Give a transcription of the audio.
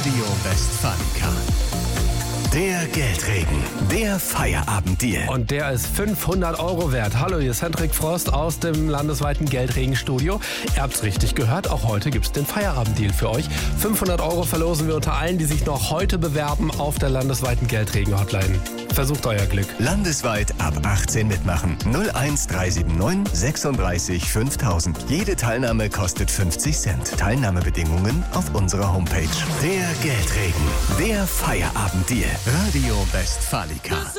Radio Westfalica. Der Geldregen, der Feierabenddeal. Und der ist 500 € wert. Hallo, hier ist Hendrik Frost aus dem landesweiten Geldregenstudio. Ihr habt's richtig gehört, auch heute gibt's den Feierabenddeal für euch. 500 € verlosen wir unter allen, die sich noch heute bewerben auf der landesweiten Geldregen-Hotline. Versucht euer Glück. Landesweit ab 18 mitmachen. 01379 36 5000. Jede Teilnahme kostet 50 Cent. Teilnahmebedingungen auf unserer Homepage. Der Geldregen, der Feierabenddeal. Radio Westfalica.